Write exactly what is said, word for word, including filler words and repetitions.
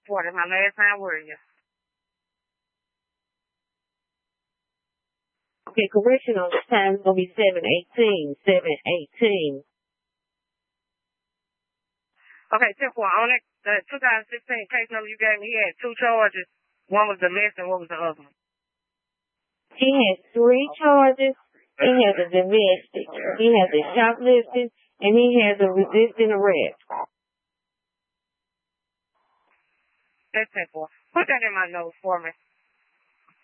report it. My last time were you. Okay, correction on the time is going to be seven eighteen. seven eighteen. Okay, ten four. On that the two thousand sixteen case number you gave me, he had two charges. One was the list and what was the other one? He has three charges. He has a domestic. He has a shoplifting, and he has a resisting arrest. That's ten four. Put that in my notes for me.